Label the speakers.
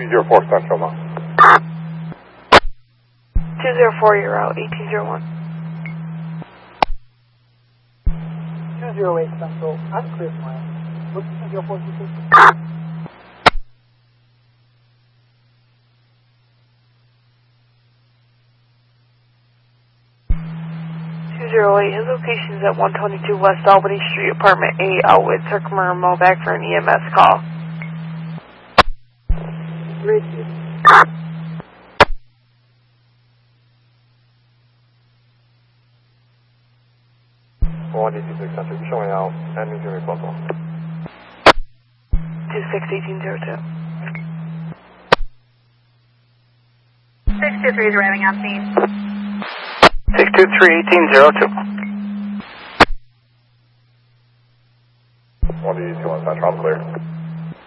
Speaker 1: 1804 Central now.
Speaker 2: 204, you're out. 1801.
Speaker 3: 208 Central, I'm clear for land. What's 204 260?
Speaker 2: 208, his location is at 122 West Albany Street, Apartment 8, Outwood, Circummer, Mobac for an EMS call.
Speaker 3: Great.
Speaker 1: 126 Central, showing out, and New Jersey Buffalo.
Speaker 2: 261802.
Speaker 4: 623 is arriving on scene.
Speaker 5: 623-1802.
Speaker 1: 122 Central, I'm clear.